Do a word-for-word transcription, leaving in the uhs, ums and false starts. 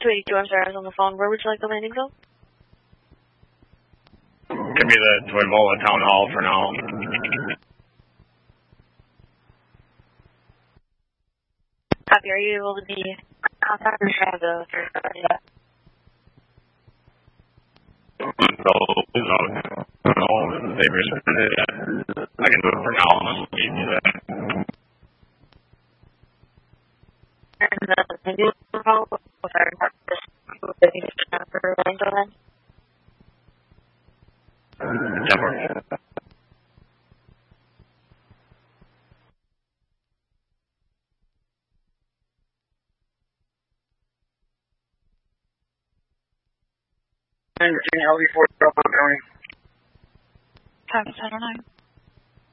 two eighty-two, I'm sorry, I was on the phone. Where would you like the landing zone? Give me the Toivola Town Hall for now. Copy, are you able to be contact or try the third party? No, no, no, they responded that. I can do it for now, unless you need that. And the, the new call, if I remember this, I think it's time for landing zone then? Definitely. Virginia, L V four, County. Time is ten oh nine.